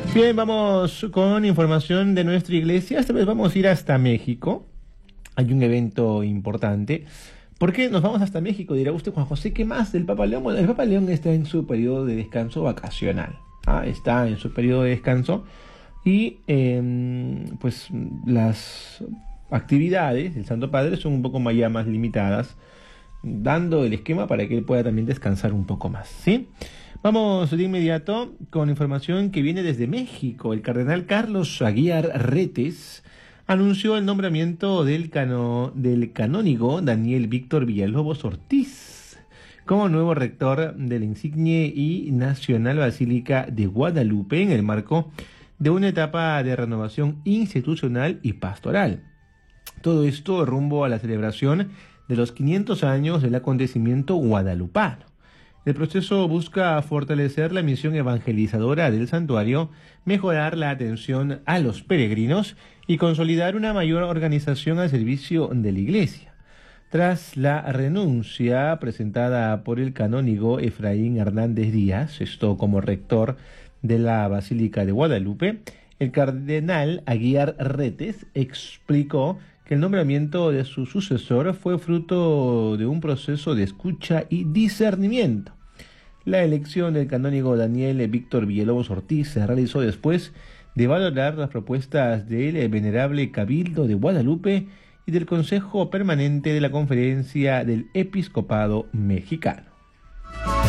Bien, vamos con información de nuestra iglesia. Esta vez vamos a ir hasta México. Hay un evento importante. ¿Por qué nos vamos hasta México? Dirá usted, Juan José, ¿qué más del Papa León? Bueno, el Papa León está en su periodo de descanso vacacional. Está en su periodo de descanso y pues las actividades del Santo Padre son un poco más, ya más limitadas, dando el esquema para que él pueda también descansar un poco más, ¿sí? Vamos de inmediato con información que viene desde México. El cardenal Carlos Aguiar Retes anunció el nombramiento del canónigo Daniel Víctor Villalobos Ortiz como nuevo rector de la insigne y nacional Basílica de Guadalupe en el marco de una etapa de renovación institucional y pastoral. Todo esto rumbo a la celebración de los 500 años del acontecimiento guadalupano. El proceso busca fortalecer la misión evangelizadora del santuario, mejorar la atención a los peregrinos y consolidar una mayor organización al servicio de la Iglesia. Tras la renuncia presentada por el canónigo Efraín Hernández Díaz, esto como rector de la Basílica de Guadalupe, el cardenal Aguiar Retes explicó que el nombramiento de su sucesor fue fruto de un proceso de escucha y discernimiento. La elección del canónigo Daniel Víctor Villalobos Ortiz se realizó después de valorar las propuestas del Venerable Cabildo de Guadalupe y del Consejo Permanente de la Conferencia del Episcopado Mexicano.